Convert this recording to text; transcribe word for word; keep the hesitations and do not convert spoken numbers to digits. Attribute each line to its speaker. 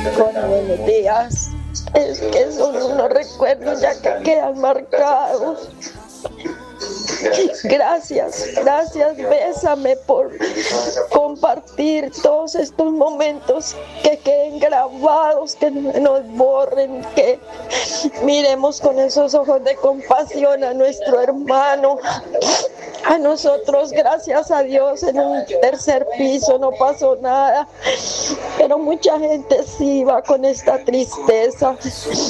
Speaker 1: Con buenos días. Es que son unos recuerdos ya que quedan marcados. Gracias, gracias, Bésame, por compartir todos estos momentos, que queden grabados, que no nos borren, que miremos con esos ojos de compasión a nuestro hermano. A nosotros, gracias a Dios, en un tercer piso no pasó nada, pero mucha gente sí va con esta tristeza.